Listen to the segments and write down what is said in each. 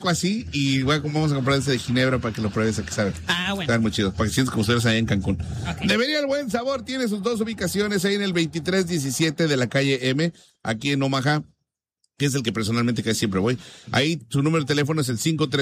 poco así y vamos a comprar ese de ginebra para que lo pruebes, a que sabe. Bueno. Están muy chidos, para que sientes como ustedes allá en Cancún. Okay. Debería el Buen Sabor, tiene sus dos ubicaciones ahí en el 2317 de la calle M, aquí en Omaha, que es el que personalmente casi siempre voy. Ahí su número de teléfono es el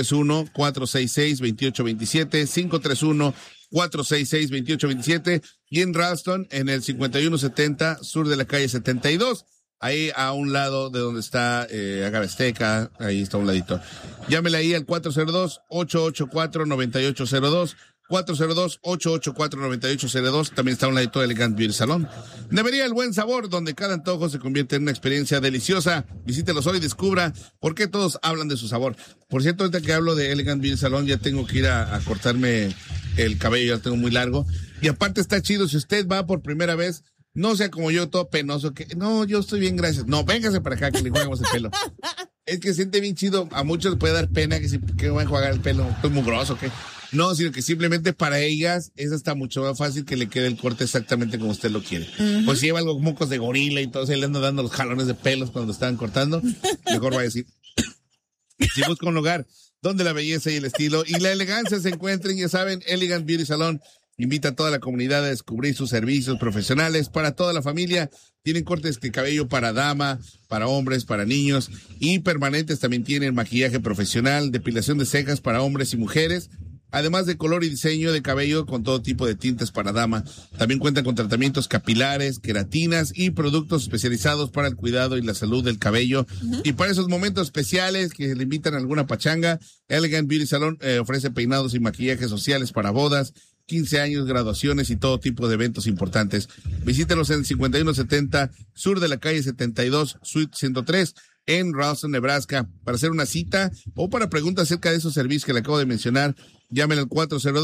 531-466-2827, 531-466-2827, y en Ralston en el 5170 sur de la calle 72. Ahí a un lado de donde está Agave Azteca, ahí está un ladito. Llámele ahí al 402-884-9802, 402-884-9802. También está a un ladito de Elegant Beauty Salon. Debería el Buen Sabor, donde cada antojo se convierte en una experiencia deliciosa. Visítelos hoy y descubra por qué todos hablan de su sabor. Por cierto, ahorita que hablo de Elegant Beauty Salon, ya tengo que ir a cortarme el cabello, ya lo tengo muy largo. Y aparte está chido, si usted va por primera vez, no sea como yo, todo penoso, que no, yo estoy bien, gracias. No, véngase para acá que le jugamos el pelo. Es que siente bien chido, a muchos les puede dar pena que van a jugar el pelo, estoy mugroso, ¿qué? No, sino que simplemente para ellas es hasta mucho más fácil que le quede el corte exactamente como usted lo quiere. Pues si lleva algo mocos de gorila y todo, se le andan dando los jalones de pelos cuando estaban cortando, mejor va a decir. Si busca un lugar donde la belleza y el estilo y la elegancia se encuentren, ya saben, Elegant Beauty Salon invita a toda la comunidad a descubrir sus servicios profesionales para toda la familia. Tienen cortes de cabello para dama, para hombres, para niños y permanentes. También tienen maquillaje profesional, depilación de cejas para hombres y mujeres, además de color y diseño de cabello con todo tipo de tintes para dama. También cuentan con tratamientos capilares, queratinas y productos especializados para el cuidado y la salud del cabello. Y para esos momentos especiales que le invitan a alguna pachanga, Elegant Beauty Salon ofrece peinados y maquillajes sociales para bodas, 15 años, graduaciones y todo tipo de eventos importantes. Visítelos en 5170 sur de la calle 72, suite 103, en Ralston, Nebraska. Para hacer una cita o para preguntas acerca de esos servicios que le acabo de mencionar, llamen al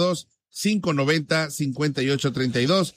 402-590-5832,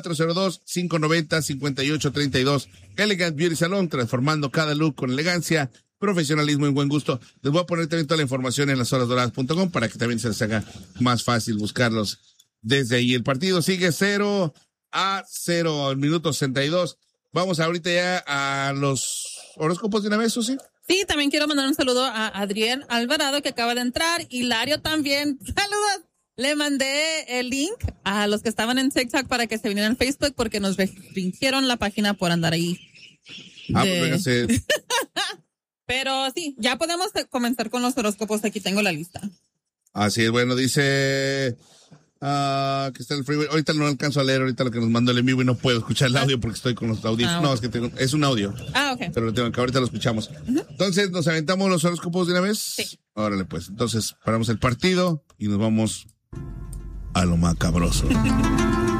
402-590-5832. Elegant Beauty Salon, transformando cada look con elegancia, profesionalismo y buen gusto. Les voy a poner también toda la información en lashorasdoradas.com para que también se les haga más fácil buscarlos desde ahí. El partido sigue 0-0 al minuto 62. Vamos ahorita ya a los horóscopos de una vez, ¿o sí? Sí, también quiero mandar un saludo a Adrián Alvarado, que acaba de entrar. Hilario también. ¡Saludos! Le mandé el link a los que estaban en TikTok para que se vinieran en Facebook porque nos restringieron la página por andar ahí. Pues véngase. Pero sí, ya podemos comenzar con los horóscopos. Aquí tengo la lista. Así es, bueno, dice que está en el freeway. Ahorita no alcanzo a leer ahorita lo que nos mandó el en vivo y no puedo escuchar el audio porque estoy con los audífonos. No, es que es un audio. Ok. Pero que ahorita lo escuchamos. Entonces, ¿nos aventamos los horóscopos de una vez? Sí. Órale, pues. Entonces, paramos el partido y nos vamos a lo macabroso.